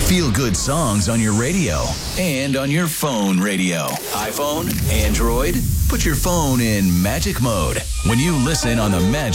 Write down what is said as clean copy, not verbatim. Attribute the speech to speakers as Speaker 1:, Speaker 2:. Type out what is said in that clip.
Speaker 1: Feel good songs on your radio and on your phone radio. iPhone, Android, put your phone in magic mode. When you listen on the Magic